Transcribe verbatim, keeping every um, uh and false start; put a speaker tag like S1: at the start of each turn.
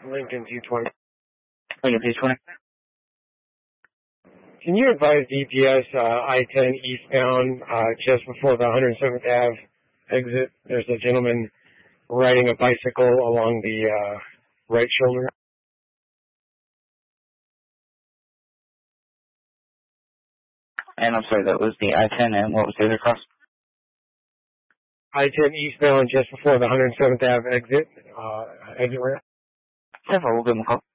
S1: Lincoln two twenty.
S2: Lincoln two twenty.
S1: Can you advise D P S uh, I ten eastbound uh, just before the one hundred seventh Avenue exit? There's a gentleman riding a bicycle along the uh, right shoulder.
S2: And I'm sorry, that was the I ten, and what was the other cross?
S1: I ten eastbound just before the one hundred seventh Avenue exit. Uh, exit ramp.
S2: Several, we'll give him a call.